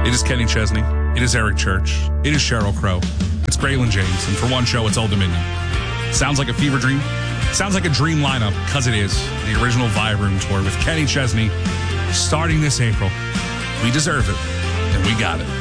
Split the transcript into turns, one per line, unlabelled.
It is Kenny Chesney. It is Eric Church. It is Sheryl Crow. It's Braylon James. And for one show, it's Old Dominion. Sounds like a fever dream. Sounds like a dream lineup, because it is. The original Vibe Room Tour with Kenny Chesney starting this April. We deserve it, and we got it.